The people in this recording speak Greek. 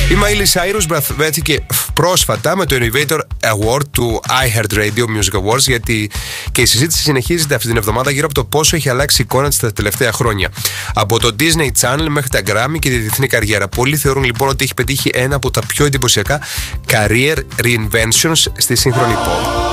Η Miley Cyrus βρέθηκε πρόσφατα με το Innovator Award του iHeartRadio Music Awards, γιατί και η συζήτηση συνεχίζεται αυτή την εβδομάδα γύρω από το πόσο έχει αλλάξει η εικόνα της τα τελευταία χρόνια. Από το Disney Channel μέχρι τα Grammy και τη διεθνή καριέρα. Πολλοί θεωρούν λοιπόν ότι έχει πετύχει ένα από τα πιο εντυπωσιακά career reinventions στη σύγχρονη pop.